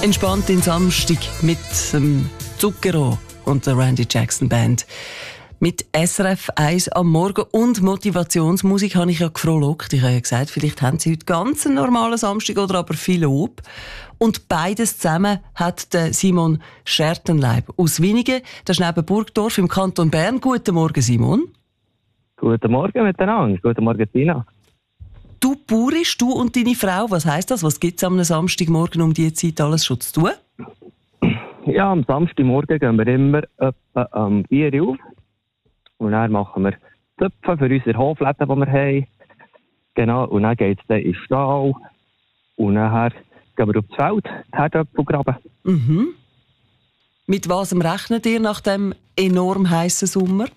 Entspannt in Samstag mit dem Zucchero und der Randy Jackson Band. Mit SRF 1 am Morgen und Motivationsmusik habe ich ja gefrohlockt. Ich habe ja gesagt, vielleicht haben Sie heute ganz einen normalen Samstag oder aber viel Lob. Und beides zusammen hat der Simon Schertenleib aus Winigen. Das ist neben Burgdorf im Kanton Bern. Guten Morgen, Simon. Guten Morgen miteinander. Guten Morgen, Tina. Du bauerst, du und deine Frau. Was heisst das? Was gibt es am Samstagmorgen um diese Zeit alles schon zu tun? Ja, am Samstagmorgen gehen wir immer etwa 4 Uhr auf. Und dann machen wir Töpfe für unsere Hofläden, die wir haben. Genau, und dann geht es dann in den Stall. Und nachher gehen wir aufs Feld, die Herdöpfel graben. Mhm. Mit was rechnet ihr nach dem enorm heißen Sommer?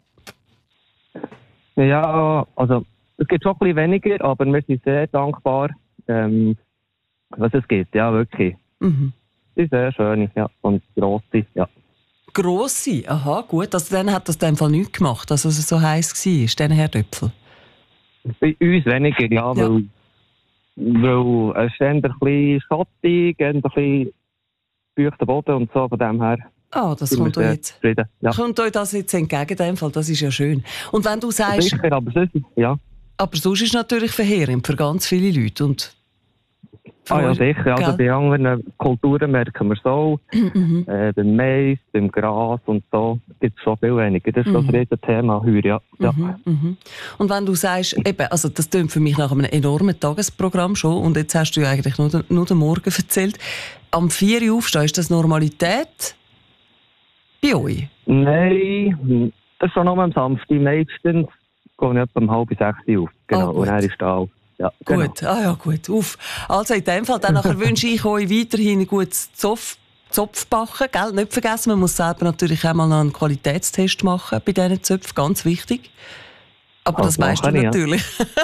Ja, also es gibt schon ein bisschen weniger, aber wir sind sehr dankbar, was es gibt. Ja, wirklich. Mhm. Sie ist sehr schön, ja, und grosse, ja. Grosse? Aha, gut. Also dann hat das in dem Fall nichts gemacht, dass es so heiß war, diesen Herdöpfel? Bei uns weniger, ja. Weil es ist eher ein bisschen schattig, ein bisschen feuchter Boden und so, von dem her. Ah, das kommt euch jetzt. Ja. Kommt euch das jetzt entgegen, in dem Fall? Das ist ja schön. Und wenn du sagst... Sicher, aber sonst, ja. Aber sonst ist es natürlich verheerend für ganz viele Leute. Und ja, sicher. Also bei anderen Kulturen merken wir so. Beim Mais, beim Gras und so gibt es schon viel weniger. Das ist schon ein Thema hier, ja. Und wenn du sagst, eben, also das klingt für mich nach einem enormen Tagesprogramm schon, und jetzt hast du ja eigentlich nur den Morgen erzählt. Am 4 Uhr aufstehen, ist das Normalität bei euch? Nein, das ist schon nur am Samstag. Meistens gehe ich etwa um 5:30 auf. Genau, und dann ist da auch. Ja, genau. Gut, gut. Also in dem Fall, dann wünsche ich euch weiterhin ein gutes Zopfbacken. Gell? Nicht vergessen, man muss selber natürlich auch mal einen Qualitätstest machen bei diesen Zöpfen, ganz wichtig. Aber das weißt du natürlich.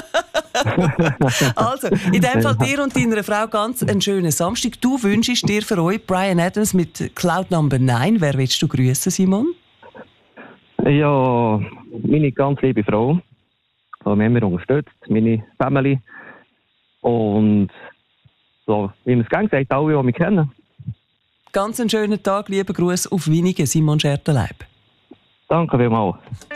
Also, in dem Fall dir und deiner Frau ganz einen schönen Samstag. Du wünschst dir für euch Bryan Adams mit Cloud Number 9. Wer willst du grüßen, Simon? Ja, meine ganz liebe Frau, die mich immer unterstützt, meine Family. Und so, wie man es gerne sagt, alle, die mich kennen. Ganz einen schönen Tag, lieber Gruß auf Winigen, Simon Schertenleib. Danke vielmals.